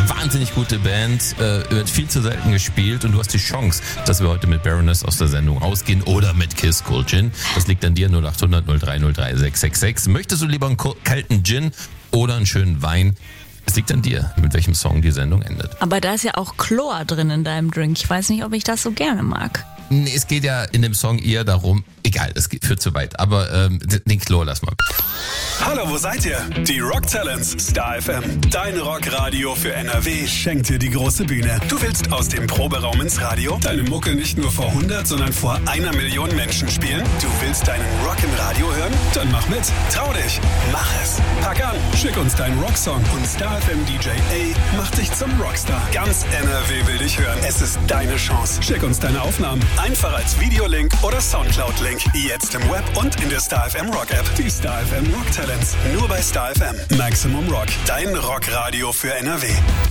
Wahnsinnig gute Band, wird viel zu selten gespielt und du hast die Chance, dass wir heute mit Baroness aus der Sendung rausgehen oder mit Kiss Cold Gin. Das liegt an dir, 0800 0303 666. Möchtest du lieber einen kalten Gin oder einen schönen Wein? Es liegt an dir, mit welchem Song die Sendung endet. Aber da ist ja auch Chlor drin in deinem Drink. Ich weiß nicht, ob ich das so gerne mag. Nee, es geht ja in dem Song eher darum, egal, das führt zu weit, aber den Chlor lass mal. Hallo, wo seid ihr? Die Rock Talents, Star FM, dein Rockradio für NRW, schenkt dir die große Bühne. Du willst aus dem Proberaum ins Radio, deine Mucke nicht nur vor 100, sondern vor 1 Million Menschen spielen? Du willst deinen Rock im Radio hören? Dann mach mit, trau dich, mach es. Pack an, schick uns deinen Rocksong und Star FM DJ A macht dich zum Rockstar. Ganz NRW will dich hören. Es ist deine Chance. Schick uns deine Aufnahmen. Einfach als Videolink oder Soundcloud-Link. Jetzt im Web und in der Star FM Rock App. Die Star FM Rock Talents. Nur bei Star FM. Maximum Rock. Dein Rockradio für NRW.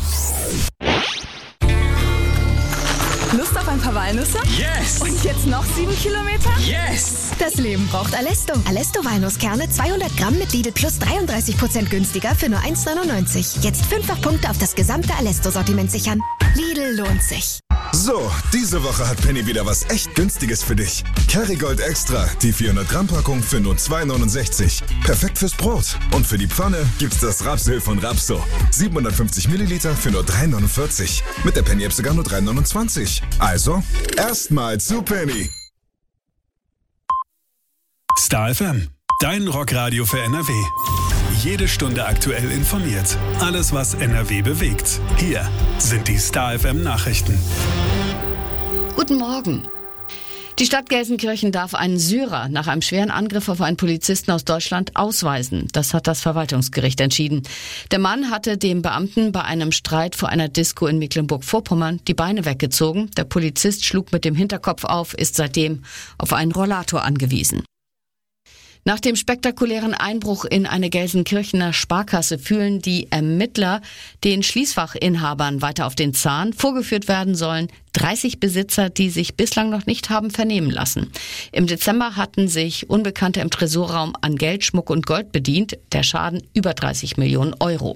Lust auf ein paar Walnüsse? Yes! Und jetzt noch 7 Kilometer? Yes! Das Leben braucht Alesto. Alesto Walnusskerne 200 Gramm mit Lidl Plus 33% günstiger für nur 1,99. Jetzt 5-fach Punkte auf das gesamte Alesto-Sortiment sichern. Lidl lohnt sich. So, diese Woche hat Penny wieder was echt Günstiges für dich. Kerrygold Extra, die 400 Gramm Packung für nur 2,69. Perfekt fürs Brot. Und für die Pfanne gibt's das Rapsöl von Rapso. 750 Milliliter für nur 3,49. Mit der Penny-App sogar nur 3,29. Also, erstmal zu Penny. Star FM, dein Rockradio für NRW. Jede Stunde aktuell informiert. Alles, was NRW bewegt. Hier sind die Star FM Nachrichten. Guten Morgen. Die Stadt Gelsenkirchen darf einen Syrer nach einem schweren Angriff auf einen Polizisten aus Deutschland ausweisen. Das hat das Verwaltungsgericht entschieden. Der Mann hatte dem Beamten bei einem Streit vor einer Disco in Mecklenburg-Vorpommern die Beine weggezogen. Der Polizist schlug mit dem Hinterkopf auf, ist seitdem auf einen Rollator angewiesen. Nach dem spektakulären Einbruch in eine Gelsenkirchener Sparkasse fühlen die Ermittler den Schließfachinhabern weiter auf den Zahn. Vorgeführt werden sollen 30 Besitzer, die sich bislang noch nicht haben vernehmen lassen. Im Dezember hatten sich Unbekannte im Tresorraum an Geld, Schmuck und Gold bedient. Der Schaden über 30 Millionen Euro.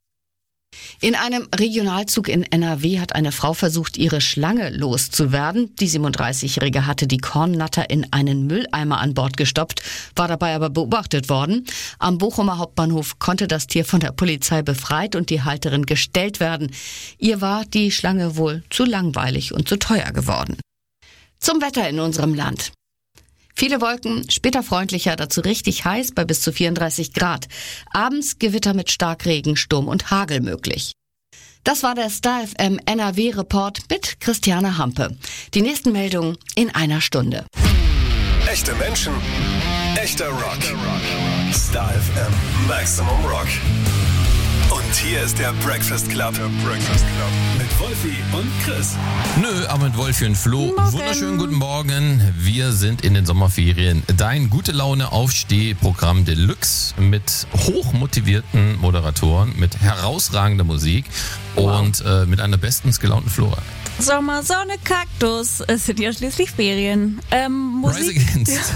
In einem Regionalzug in NRW hat eine Frau versucht, ihre Schlange loszuwerden. Die 37-Jährige hatte die Kornnatter in einen Mülleimer an Bord gestopft, war dabei aber beobachtet worden. Am Bochumer Hauptbahnhof konnte das Tier von der Polizei befreit und die Halterin gestellt werden. Ihr war die Schlange wohl zu langweilig und zu teuer geworden. Zum Wetter in unserem Land. Viele Wolken, später freundlicher, dazu richtig heiß bei bis zu 34 Grad. Abends Gewitter mit Starkregen, Sturm und Hagel möglich. Das war der Star FM NRW-Report mit Christiane Hampe. Die nächsten Meldungen in einer Stunde. Echte Menschen, echter Rock. Star FM, Maximum Rock. Und hier ist der Breakfast Club. Mit Wolfi und Chris. Nö, aber mit Wolfi und Flo. Wunderschönen guten Morgen. Wir sind in den Sommerferien. Dein Gute-Laune-Aufstehprogramm Deluxe mit hochmotivierten Moderatoren, mit herausragender Musik und mit einer bestens gelaunten Flora. Sommer, Sonne, Kaktus. Es sind ja schließlich Ferien. Musik. Rise Against.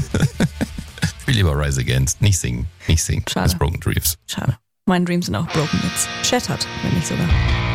Ich will lieber Rise Against. Nicht singen. Schade. Das Broken Dreams. Schade. Meine Dreams sind auch broken jetzt. Shattered, wenn nicht sogar.